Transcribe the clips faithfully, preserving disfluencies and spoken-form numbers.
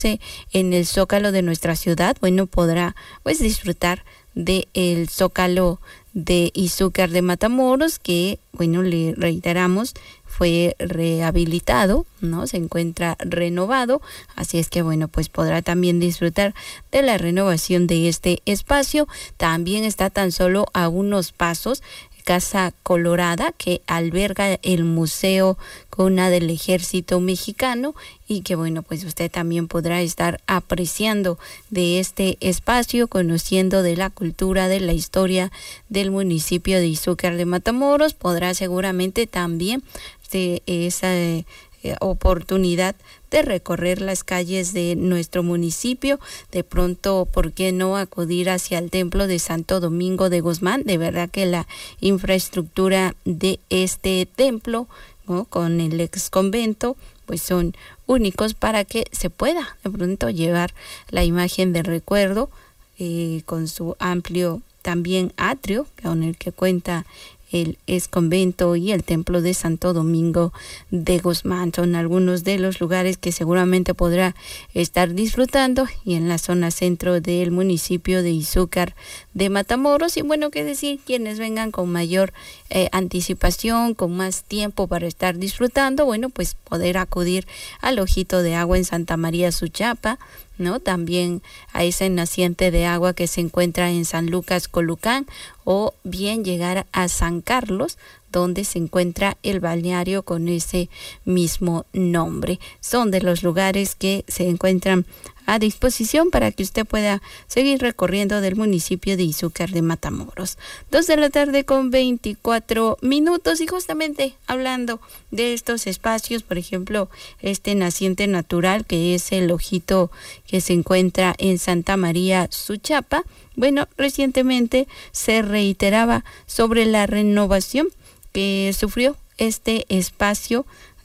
en el Zócalo de nuestra ciudad, bueno, podrá pues disfrutar de el Zócalo de Izúcar de Matamoros, que, bueno, le reiteramos, fue rehabilitado, ¿no? Se encuentra renovado, así es que, bueno, pues podrá también disfrutar de la renovación de este espacio. También está tan solo a unos pasos Casa Colorada, que alberga el Museo Cuna del Ejército Mexicano, y que, bueno, pues usted también podrá estar apreciando de este espacio, conociendo de la cultura, de la historia del municipio de Izúcar de Matamoros. Podrá seguramente también de esa eh, oportunidad de recorrer las calles de nuestro municipio. De pronto, ¿por qué no acudir hacia el templo de Santo Domingo de Guzmán? De verdad que la infraestructura de este templo, ¿no?, con el ex convento, pues son únicos para que se pueda de pronto llevar la imagen de recuerdo, eh, con su amplio también atrio con el que cuenta el ex convento y el templo de Santo Domingo de Guzmán. Son algunos de los lugares que seguramente podrá estar disfrutando, y en la zona centro del municipio de Izúcar de Matamoros. Y bueno, qué decir, quienes vengan con mayor eh, anticipación, con más tiempo para estar disfrutando, bueno, pues poder acudir al Ojito de Agua en Santa María Suchapa, ¿no? También a ese naciente de agua que se encuentra en San Lucas Colucán, o bien llegar a San Carlos, donde se encuentra el balneario con ese mismo nombre. Son de los lugares que se encuentran a disposición para que usted pueda seguir recorriendo del municipio de Izúcar de Matamoros. Dos de la tarde con veinticuatro minutos, y justamente hablando de estos espacios, por ejemplo, este naciente natural que es el Ojito que se encuentra en Santa María Suchapa. Bueno, recientemente se reiteraba sobre la renovación que sufrió este espacio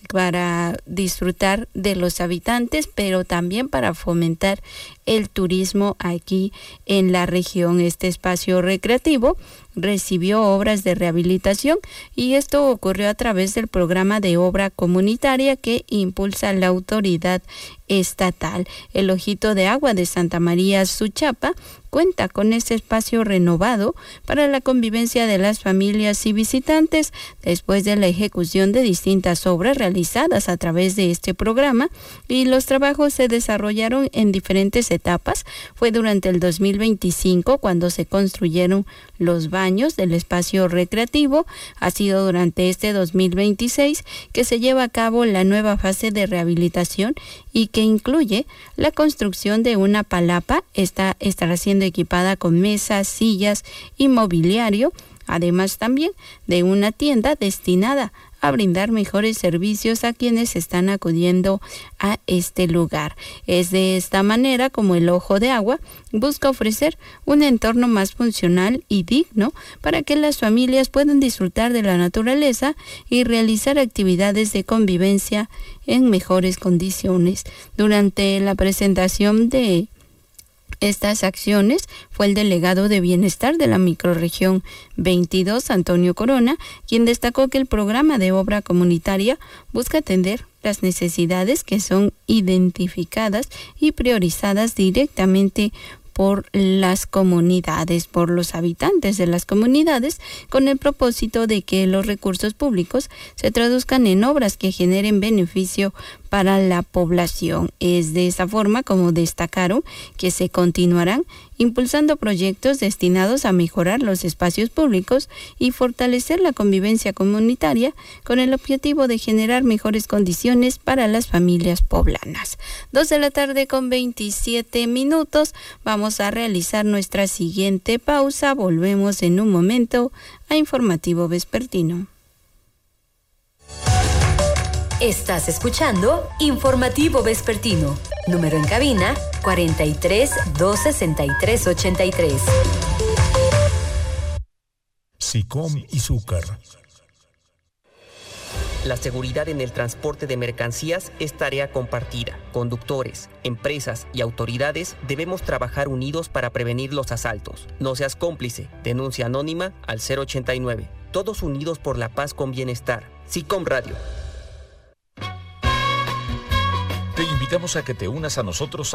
para disfrutar de los habitantes, pero también para fomentar el turismo aquí en la región. Este espacio recreativo recibió obras de rehabilitación, y esto ocurrió a través del programa de obra comunitaria que impulsa la autoridad estatal. El Ojito de Agua de Santa María Suchapa cuenta con este espacio renovado para la convivencia de las familias y visitantes después de la ejecución de distintas obras realizadas a través de este programa, y los trabajos se desarrollaron en diferentes etapas. Fue durante el dos mil veinticinco cuando se construyeron los baños del espacio recreativo. Ha sido durante este dos mil veintiséis que se lleva a cabo la nueva fase de rehabilitación, y que incluye la construcción de una palapa. Esta estará siendo equipada con mesas, sillas y mobiliario, además también de una tienda destinada a brindar mejores servicios a quienes están acudiendo a este lugar. Es de esta manera como el Ojo de Agua busca ofrecer un entorno más funcional y digno para que las familias puedan disfrutar de la naturaleza y realizar actividades de convivencia en mejores condiciones. Durante la presentación de estas acciones fue el delegado de Bienestar de la microrregión veintidós, Antonio Corona, quien destacó que el programa de obra comunitaria busca atender las necesidades que son identificadas y priorizadas directamente por las comunidades, por los habitantes de las comunidades, con el propósito de que los recursos públicos se traduzcan en obras que generen beneficio para la población. Es de esa forma como destacaron que se continuarán impulsando proyectos destinados a mejorar los espacios públicos y fortalecer la convivencia comunitaria, con el objetivo de generar mejores condiciones para las familias poblanas. Dos de la tarde con veintisiete minutos. Vamos a realizar nuestra siguiente pausa. Volvemos en un momento a Informativo Vespertino. Estás escuchando Informativo Vespertino. Número en cabina cuarenta y tres, dos sesenta y tres, ochenta y tres. SICOM Izúcar. La seguridad en el transporte de mercancías es tarea compartida. Conductores, empresas y autoridades debemos trabajar unidos para prevenir los asaltos. No seas cómplice. Denuncia anónima al cero ochenta y nueve. Todos unidos por la paz con bienestar. SICOM Radio. Te invitamos a que te unas a nosotros